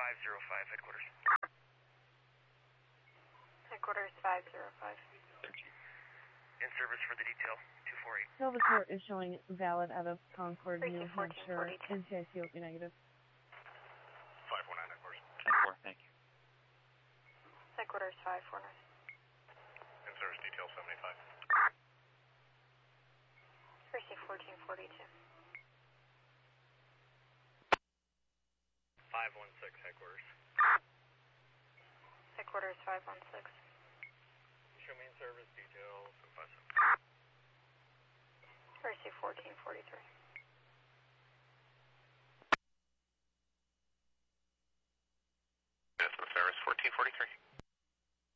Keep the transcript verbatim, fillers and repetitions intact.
five zero five, headquarters. Headquarters five zero five. In service for the detail, two four eight. Salvatore is showing valid out of Concord, New fourteen Hampshire. forty-two. N T I C O negative. five four nine, headquarters. ten four, thank you. Headquarters five four nine. In service detail seventy-five. Receive fourteen forty-two. five one six, headquarters. Headquarters five one six. Show me in service detail seven five seven. Receive fourteen forty-three. Yes, in service fourteen forty-three.